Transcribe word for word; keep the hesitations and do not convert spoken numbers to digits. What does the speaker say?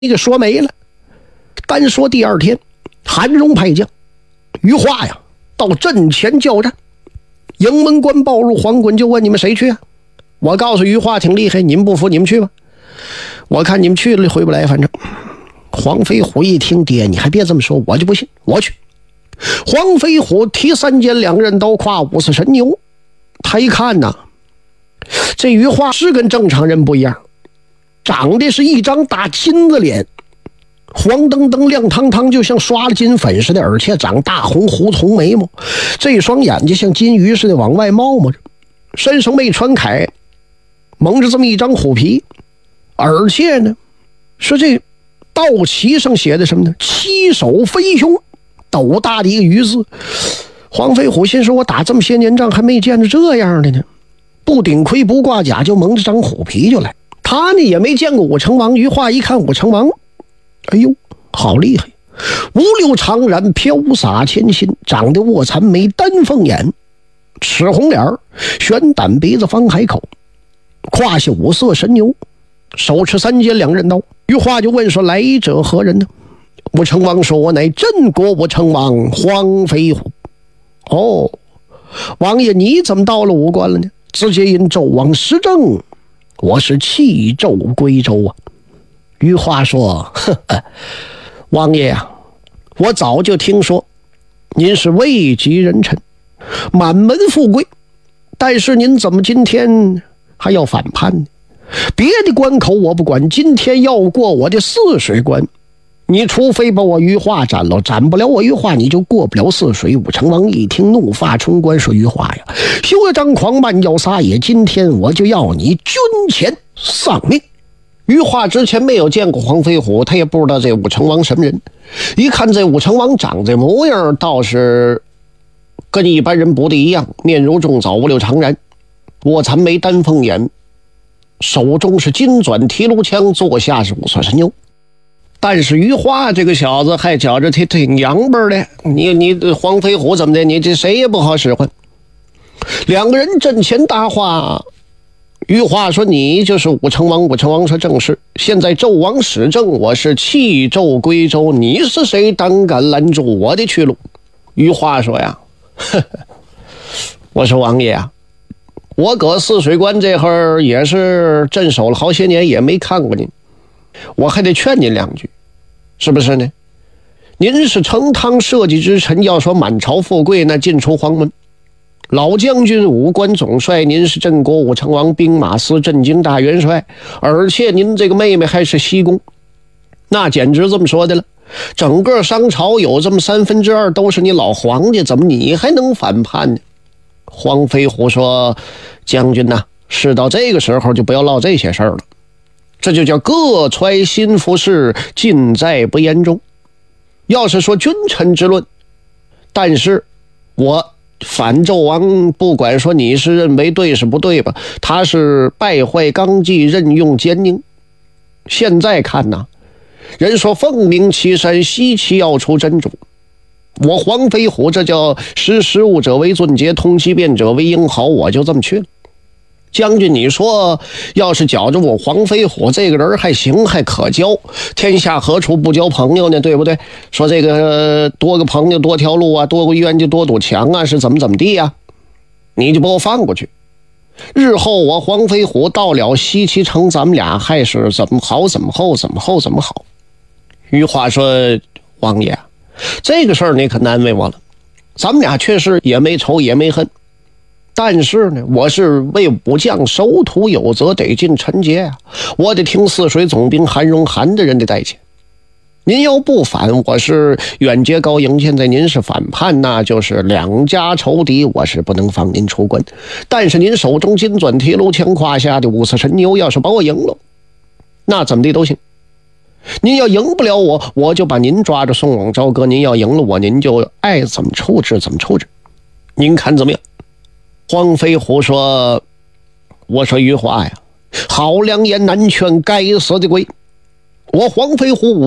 你给说没了。单说第二天，韩荣派将于化呀到阵前交战，营门关报入，黄衮就问：你们谁去啊？我告诉于化挺厉害，你们不服你们去吧，我看你们去了回不来。反正黄飞虎一听，爹你还别这么说，我就不信，我去。黄飞虎提三尖两刃刀，跨五色神牛。他一看呐，这于化是跟正常人不一样，长得是一张大金子脸，黄澄澄亮堂堂，就像刷了金粉似的，而且长大红胡同眉毛，这双眼睛像金鱼似的往外冒冒着，身上没穿铠，蒙着这么一张虎皮，而且呢说这道旗上写的什么呢？七手飞熊，斗大的一个鱼字。黄飞虎心说，我打这么些年仗还没见着这样的呢，不顶盔不挂甲，就蒙着张虎皮就来。他呢也没见过武成王。于化一看武成王，哎呦好厉害，五柳长髯，飘洒千心，长得卧蚕眉，丹凤眼，赤红脸，悬胆鼻子，方海口，胯下五色神牛，手持三尖两刃刀。于化就问说，来者何人呢？武成王说，我乃镇国武成王黄飞虎。哦，王爷你怎么到了武关了呢？直接因纣王失政，我是弃纣归周啊。于化说，呵呵，王爷啊，我早就听说您是位极人臣，满门富贵，但是您怎么今天还要反叛呢？别的关口我不管，今天要过我的泗水关，你除非把我于化斩了，斩不了我于化，你就过不了泗水。武成王一听，怒发冲冠，说，于化呀，休要张狂，慢要撒野，今天我就要你军前丧命。于化之前没有见过黄飞虎，他也不知道这武成王什么人，一看这武成王长这模样，倒是跟一般人不的一样，面如重枣，五柳长髯，卧蚕眉，丹凤眼，手中是金转提炉枪，坐下是五色神牛。但是于化这个小子还觉着他挺洋巴的，你你黄飞虎怎么的，你这谁也不好使唤。两个人阵前搭话，于化说，你就是武成王。武成王说，正是，现在纣王始政，我是弃纣归周，你是谁胆敢拦住我的去路？于化说呀，呵呵，我说王爷啊，我搁泗水关这会儿也是镇守了好些年，也没看过您，我还得劝您两句，是不是呢？您是成汤社稷之臣，要说满朝富贵，那进出黄门。老将军，武官总帅，您是镇国武成王，兵马司镇京大元帅，而且您这个妹妹还是西宫，那简直这么说的了。整个商朝有这么三分之二都是你老皇家，怎么你还能反叛呢？黄飞虎说，将军呐，事到这个时候就不要唠这些事儿了，这就叫各揣心腹事，尽在不言中。要是说君臣之论，但是我反纣王，不管说你是认为对是不对吧，他是败坏纲纪，任用奸佞。现在看呐，人说凤鸣岐山，西岐要出真主，我黄飞虎这叫识时务者为俊杰，通其变者为英豪，我就这么去了。将军你说，要是觉着我黄飞虎这个人还行，还可交，天下何处不交朋友呢，对不对？说这个多个朋友多条路啊，多个冤就多堵墙啊，是怎么怎么地啊，你就把我放过去，日后我黄飞虎到了西岐城，咱们俩还是怎么好怎么厚，怎么厚怎么好。于化说，王爷这个事儿你可难为我了，咱们俩确实也没仇也没恨，但是呢，我是为武将守土有责，得尽臣节啊，我得听泗水总兵韩荣韩的人的代遣。您要不反，我是远接高迎；现在您是反叛，那就是两家仇敌，我是不能放您出关。但是您手中金钻提炉枪，胯下的五色神牛，要是把我赢了，那怎么地都行。您要赢不了我，我就把您抓着送往朝歌；您要赢了我，您就爱怎么处置怎么处置，您看怎么样？黄飞虎说，我说于化呀，好良言难劝该死的鬼，我黄飞虎